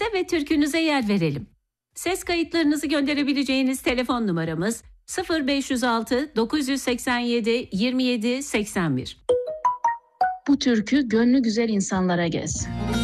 isminize ve türkünüze yer verelim. Ses kayıtlarınızı gönderebileceğiniz telefon numaramız 0506 987 27 81. Bu türkü gönlü güzel insanlara gelsin.